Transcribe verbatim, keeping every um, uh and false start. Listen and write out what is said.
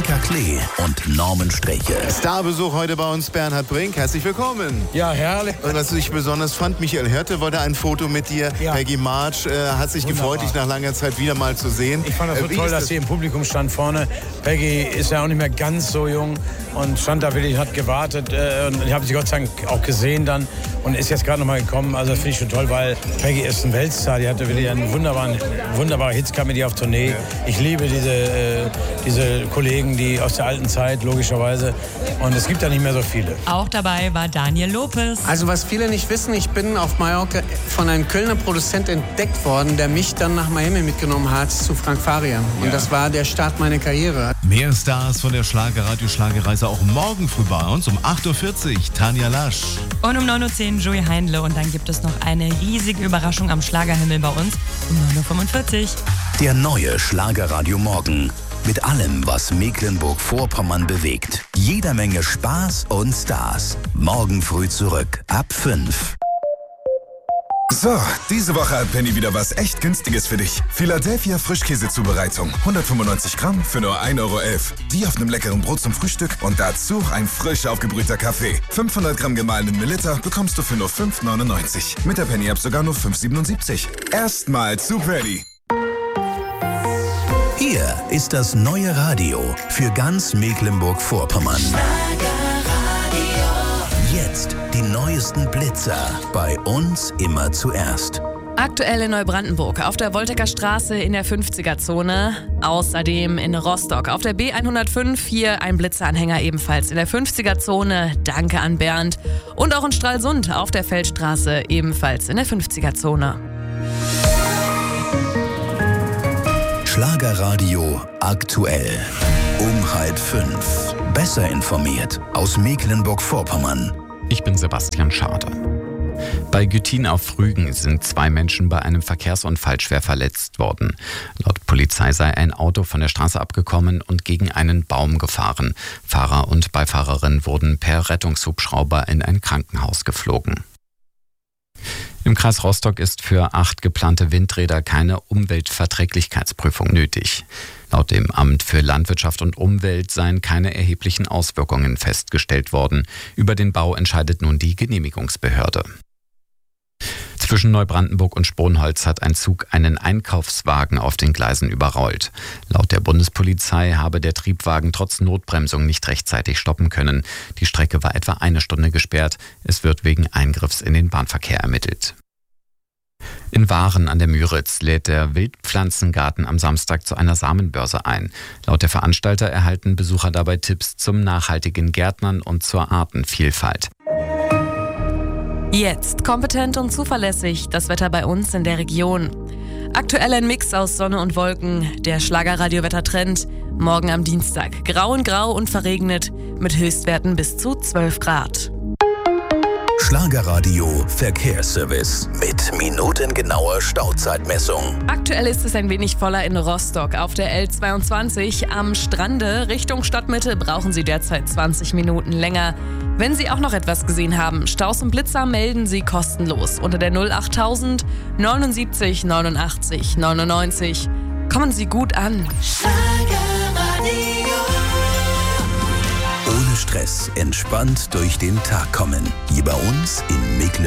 Annika Klee und Norman Sträche. Starbesuch heute bei uns, Bernhard Brink. Herzlich willkommen. Ja, herrlich. Und was ich besonders fand, Michael Hirte wollte ein Foto mit dir. Ja. Peggy March äh, hat sich Wunderbar. gefreut, dich nach langer Zeit wieder mal zu sehen. Ich fand das so Äh, wie toll, ist dass das? sie im Publikum stand vorne. Peggy ist ja auch nicht mehr ganz so jung und stand da wirklich, hat gewartet. Äh, und ich habe sie Gott sei Dank auch gesehen dann und ist jetzt gerade noch mal gekommen. Also das finde ich schon toll, weil Peggy ist ein Weltstar. Die hatte wirklich einen wunderbaren, wunderbare Hits, kam mit ihr auf Tournee. Ich liebe diese, äh, diese Kollegen, die aus der alten Zeit, logischerweise. Und es gibt da nicht mehr so viele. Auch dabei war Daniel Lopez. Also was viele nicht wissen, ich bin auf Mallorca von einem Kölner Produzent entdeckt worden, der mich dann nach Miami mitgenommen hat zu Frank Farian. Und Ja. das war der Start meiner Karriere. Mehr Stars von der Schlagerradio-Schlagerreise auch morgen früh bei uns um acht Uhr vierzig. Tanja Lasch. Und um neun Uhr zehn Joey Heinle. Und dann gibt es noch eine riesige Überraschung am Schlagerhimmel bei uns um neun Uhr fünfundvierzig. Der neue Schlagerradio Morgen. Mit allem, was Mecklenburg-Vorpommern bewegt. Jeder Menge Spaß und Stars. Morgen früh zurück ab fünf. So, diese Woche hat Penny wieder was echt Günstiges für dich. Philadelphia Frischkäsezubereitung. hundertfünfundneunzig Gramm für nur ein Euro elf. Die auf einem leckeren Brot zum Frühstück und dazu ein frisch aufgebrühter Kaffee. fünfhundert Gramm gemahlenen Melitta bekommst du für nur fünf neunundneunzig. Mit der Penny-App sogar nur fünf siebenundsiebzig. Erstmal zu Penny. Hier ist das neue Radio für ganz Mecklenburg-Vorpommern. Jetzt die neuesten Blitzer. Bei uns immer zuerst. Aktuell in Neubrandenburg auf der Woltecker Straße in der fünfziger-Zone. Außerdem in Rostock auf der B hundertfünf. Hier ein Blitzeranhänger ebenfalls in der fünfziger-Zone. Danke an Bernd. Und auch in Stralsund auf der Feldstraße ebenfalls in der fünfziger-Zone. Schlagerradio aktuell. Um halb fünf. Besser informiert aus Mecklenburg-Vorpommern. Ich bin Sebastian Schade. Bei Gütin auf Rügen sind zwei Menschen bei einem Verkehrsunfall schwer verletzt worden. Laut Polizei sei ein Auto von der Straße abgekommen und gegen einen Baum gefahren. Fahrer und Beifahrerin wurden per Rettungshubschrauber in ein Krankenhaus geflogen. Im Kreis Rostock ist für acht geplante Windräder keine Umweltverträglichkeitsprüfung nötig. Laut dem Amt für Landwirtschaft und Umwelt seien keine erheblichen Auswirkungen festgestellt worden. Über den Bau entscheidet nun die Genehmigungsbehörde. Zwischen Neubrandenburg und Sponholz hat ein Zug einen Einkaufswagen auf den Gleisen überrollt. Laut der Bundespolizei habe der Triebwagen trotz Notbremsung nicht rechtzeitig stoppen können. Die Strecke war etwa eine Stunde gesperrt. Es wird wegen Eingriffs in den Bahnverkehr ermittelt. In Waren an der Müritz lädt der Wildpflanzengarten am Samstag zu einer Samenbörse ein. Laut der Veranstalter erhalten Besucher dabei Tipps zum nachhaltigen Gärtnern und zur Artenvielfalt. Jetzt kompetent und zuverlässig das Wetter bei uns in der Region. Aktuell ein Mix aus Sonne und Wolken, der Schlagerradio-Wettertrend. Morgen am Dienstag grau und grau und verregnet mit Höchstwerten bis zu zwölf Grad. Schlagerradio Verkehrsservice mit minutengenauer Stauzeitmessung. Aktuell ist es ein wenig voller in Rostock. Auf der L zweiundzwanzig am Strande Richtung Stadtmitte brauchen Sie derzeit zwanzig Minuten länger. Wenn Sie auch noch etwas gesehen haben, Staus und Blitzer melden Sie kostenlos unter der null achttausend neunundsiebzig neunundachtzig neunundneunzig. Kommen Sie gut an. Ohne Stress, entspannt durch den Tag kommen. Hier bei uns in Mecklenburg.